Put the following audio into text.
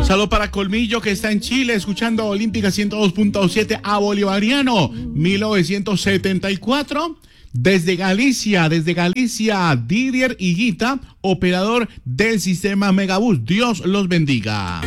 Saludo para Colmillo, que está en Chile, escuchando Olímpica 102.7 a Bolivariano, 1974. Desde Galicia, Didier Higuita, operador del sistema Megabús. Dios los bendiga.